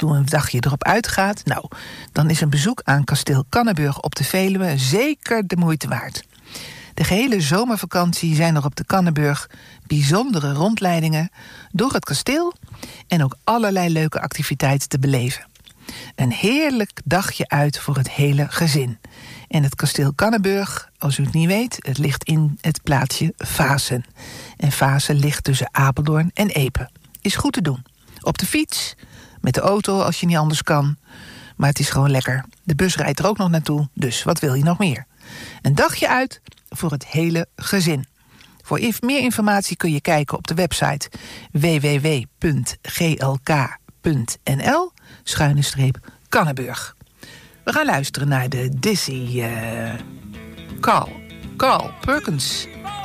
toen een dagje erop uitgaat, nou, dan is een bezoek aan kasteel Canneburch op de Veluwe zeker de moeite waard. De gehele zomervakantie zijn er op de Canneburch bijzondere rondleidingen door het kasteel en ook allerlei leuke activiteiten te beleven. Een heerlijk dagje uit voor het hele gezin. En het kasteel Canneburch, als u het niet weet, het ligt in het plaatsje Vaassen. En Vaassen ligt tussen Apeldoorn en Epe. Is goed te doen. Op de fiets, met de auto als je niet anders kan. Maar het is gewoon lekker. De bus rijdt er ook nog naartoe, dus wat wil je nog meer? Een dagje uit voor het hele gezin. Voor meer informatie kun je kijken op de website www.glk.nl/Canneburch. We gaan luisteren naar de Dizzy Carl Perkins